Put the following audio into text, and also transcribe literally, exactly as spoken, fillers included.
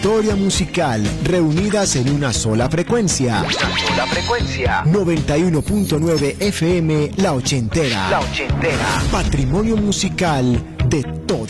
historia musical reunidas en una sola frecuencia. Una sola frecuencia. noventa y uno punto nueve F M La Ochentera. La Ochentera. Patrimonio musical de toda